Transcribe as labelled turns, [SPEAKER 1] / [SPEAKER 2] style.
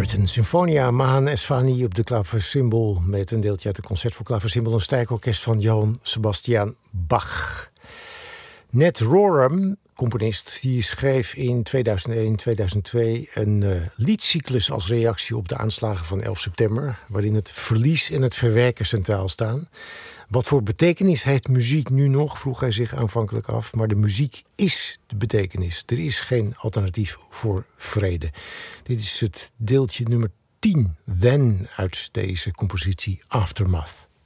[SPEAKER 1] Buiten Sinfonia, Mahan Esfahani op de klaversymbol met een deeltje uit het concert voor klaversymbol en strijkorkest van Johann Sebastian Bach. Ned Rorem, componist, die schreef in 2001-2002 een liedcyclus als reactie op de aanslagen van 11 september, waarin het verlies en het verwerken centraal staan. Wat voor betekenis heeft muziek nu nog, vroeg hij zich aanvankelijk af. Maar de muziek is de betekenis. Er is geen alternatief voor vrede. Dit is het deeltje nummer 10, Then, uit deze compositie Aftermath.